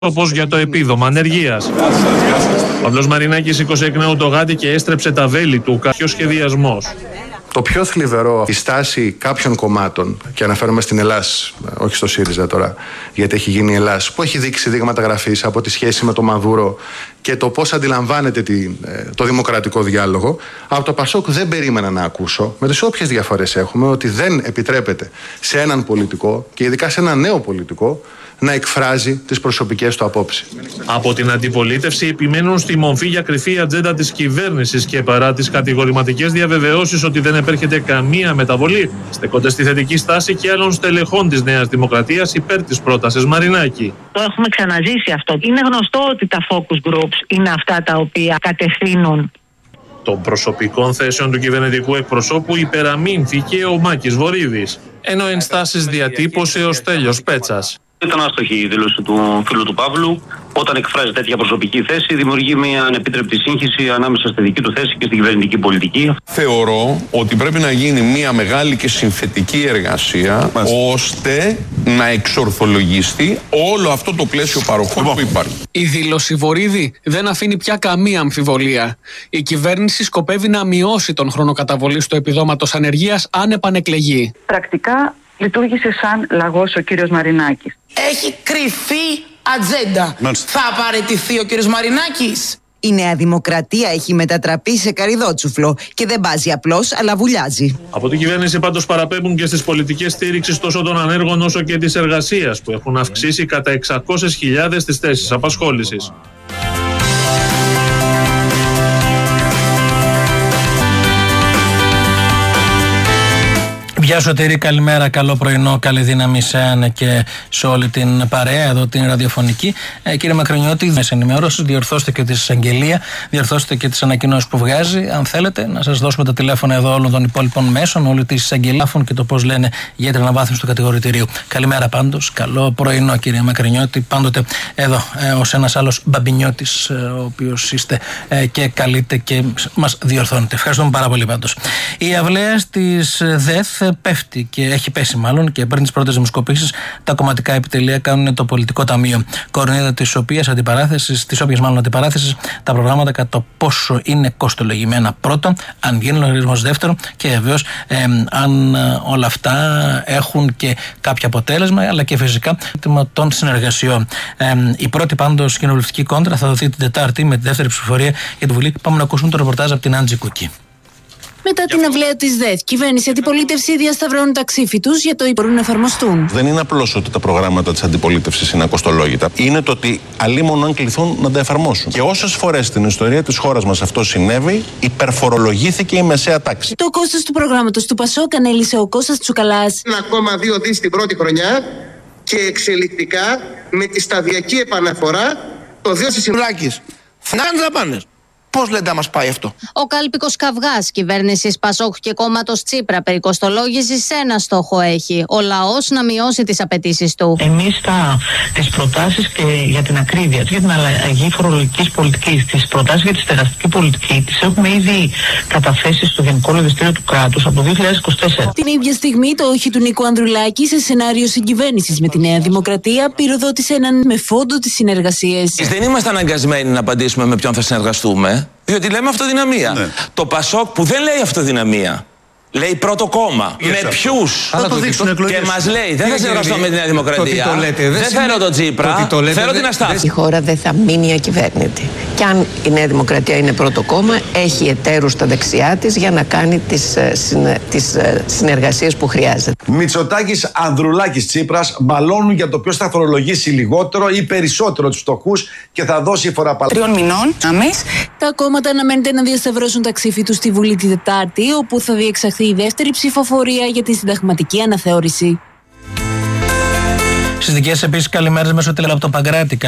όπως για το επίδομα ανεργίας. Ο Παύλος Μαρινάκης σήκωσε εκ νέου το γάντι και έστρεψε τα βέλη του. Κάποιο σχεδιασμός. Το πιο θλιβερό, η στάση κάποιων κομμάτων, και αναφέρομαι στην Ελλάς, όχι στο ΣΥΡΙΖΑ τώρα, γιατί έχει γίνει η Ελλάς, που έχει δείξει δείγματα γραφής από τη σχέση με τον Μαδούρο και το πώς αντιλαμβάνεται το δημοκρατικό διάλογο. Από το ΠΑΣΟΚ δεν περίμενα να ακούσω, με τις όποιες διαφορές έχουμε, ότι δεν επιτρέπεται σε έναν πολιτικό, και ειδικά σε έναν νέο πολιτικό, να εκφράζει τις προσωπικές του απόψεις. Από την αντιπολίτευση επιμένουν στη μομφή για κρυφή ατζέντα της κυβέρνησης και παρά τις κατηγορηματικές διαβεβαιώσεις ότι δεν επέρχεται καμία μεταβολή, στεκόνται στη θετική στάση και άλλων στελεχών της Νέας Δημοκρατίας υπέρ της πρότασης Μαρινάκη. Το έχουμε ξαναζήσει αυτό. Είναι γνωστό ότι τα focus groups είναι αυτά τα οποία κατευθύνουν. Των προσωπικών θέσεων του κυβερνητικού εκπροσώπου υπεραμείνθηκε ο Μάκης Βορίδης, ενώ ενστάσεις διατύπωσε ο Στέλιος Πέτσας. Ήταν άστοχη η δήλωση του φίλου του Παύλου. Όταν εκφράζει τέτοια προσωπική θέση, δημιουργεί μια ανεπίτρεπτη σύγχυση ανάμεσα στη δική του θέση και στην κυβερνητική πολιτική. Θεωρώ ότι πρέπει να γίνει μια μεγάλη και συνθετική εργασία, ώστε να εξορθολογιστεί όλο αυτό το πλαίσιο παροχών που υπάρχει. Η δήλωση Βορίδη δεν αφήνει πια καμία αμφιβολία. Η κυβέρνηση σκοπεύει να μειώσει τον χρόνο καταβολής του επιδόματος ανεργίας αν επανεκλεγεί. Πρακτικά λειτουργήσε σαν λαγός ο κύριος Μαρινάκης. Έχει κρυφή ατζέντα. Θα απαρατηθεί ο κύριος Μαρινάκης. Η Νέα Δημοκρατία έχει μετατραπεί σε καριδότσουφλο και δεν μπάζει απλώς, αλλά βουλιάζει. Από την κυβέρνηση πάντως παραπέμπουν και στις πολιτικές στήριξης τόσο των ανέργων όσο και της εργασίας, που έχουν αυξήσει κατά 600.000 τις θέσεις απασχόλησης. Γεια Σωτήρη, καλημέρα, καλό πρωινό, καλή δύναμη σε ένα και σε όλη την παρέα εδώ την ραδιοφωνική. Κύριε Μακρονιώτη, μέσα ενημερώσεις, διορθώστε και τη εισαγγελία, διορθώστε και τις ανακοινώσεις που βγάζει. Αν θέλετε, να σας δώσουμε τα τηλέφωνα εδώ όλων των υπόλοιπων μέσων, όλη τη εισαγγελία και το πώς λένε για την αναβάθμιση του κατηγορητηρίου. Καλημέρα πάντως, καλό πρωινό κύριε Μακρονιώτη, πάντοτε εδώ ως ένας άλλος μπαμπινιώτης, ο οποίος είστε και καλείτε και μας διορθώνετε. Ευχαριστούμε πάρα πολύ πάντως. Η αυλαία της ΔΕΘ πέφτει και έχει πέσει μάλλον και πριν τις πρώτες δημοσκοπήσεις τα κομματικά επιτελεία κάνουν το πολιτικό ταμείο. Κοροϊδεύεται τις όποιες αντιπαράθεσεις τα προγράμματα κατά το πόσο είναι κοστολογημένα πρώτο, αν γίνει λογαριασμός δεύτερο και βεβαίως αν όλα αυτά έχουν και κάποιο αποτέλεσμα, αλλά και φυσικά των συνεργασιών. Η πρώτη πάντως κοινοβουλευτική κόντρα θα δοθεί την Τετάρτη με τη δεύτερη ψηφοφορία για τη Βουλή. Πάμε να ακούσουμε το ρεπορτάζ από την Άντζη Κουκκή. Μετά την αυλαία της ΔΕΘ, κυβέρνηση αντιπολίτευση διασταυρώνουν τα ξύφη τους για το ή μπορούν να εφαρμοστούν. Δεν είναι απλώς ότι τα προγράμματα της αντιπολίτευσης είναι ακοστολόγητα. Είναι το ότι αλίμονο αν κληθούν να τα εφαρμόσουν. Και όσες φορές στην ιστορία της χώρας μας αυτό συνέβη, υπερφορολογήθηκε η μεσαία τάξη. Το κόστος του προγράμματος του ΠΑΣΟΚ ανέλησε ο Κώστας Τσουκαλάς. 1,2 δις την πρώτη χρονιά και εξελικτικά με τη σταδιακή επαναφορά το 2 Συμπλάκης. Φνάνε δαπάνες. Πώς λέτε να μας πάει αυτό? Ο κάλπικος καυγάς κυβέρνησης ΠΑΣΟΚ και κόμματος Τσίπρα περί κοστολόγησης ένα στόχο έχει: ο λαός να μειώσει τις απαιτήσεις του. Εμείς τις προτάσεις και για την ακρίβεια, για την αλλαγή φορολογικής πολιτικής, τις προτάσεις για τη στεγαστική πολιτική, τις έχουμε ήδη καταθέσει στο Γενικό Λογιστήριο του Κράτους από το 2024. Την ίδια στιγμή το όχι του Νίκου Ανδρουλάκη σε σενάριο συγκυβέρνησης με τη Νέα Δημοκρατία πυροδότησε έναν με φόντο τις συνεργασίες. Δεν είμαστε αναγκασμένοι να απαντήσουμε με ποιον θα συνεργαστούμε. Διότι λέμε αυτοδυναμία. Ναι. Το ΠΑΣΟΚ που δεν λέει αυτοδυναμία, λέει πρώτο κόμμα. Με ποιους? Και μας λέει δεν θα συνεργαστώ με τη Νέα Δημοκρατία. Δεν θέλω τον Τσίπρα. Θέλω την Αστάση. Η χώρα δεν θα μείνει ακυβέρνητη. Και αν η Νέα Δημοκρατία είναι πρώτο κόμμα, έχει εταίρους στα δεξιά της για να κάνει τις συνεργασίες που χρειάζεται. Μητσοτάκης, Ανδρουλάκης, Τσίπρας μπαλώνουν για το ποιος θα φορολογήσει λιγότερο ή περισσότερο τους φτωχούς και θα δώσει φοραπαλλαγή. 3 μηνών. Τα κόμματα αναμένεται να διασταυρώσουν τα ξύφη τους στη Βουλή τη Τετάρτη, όπου θα διεξαχθεί η δεύτερη ψηφοφορία για τη συνταγματική αναθεώρηση. Στις δικές επίσης καλημέρες μέσω τηλεοπτοπαγκράτη.